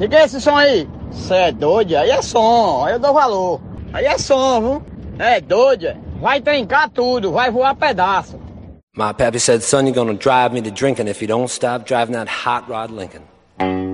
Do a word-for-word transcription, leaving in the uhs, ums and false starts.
E que é esse som aí? Cê é doido? Aí é som, aí eu dou valor. Aí é som, viu? É doido, vai trincar tudo, vai voar pedaço. My pappy said, son, you're gonna drive me to drinking if you don't stop driving that hot rod Lincoln.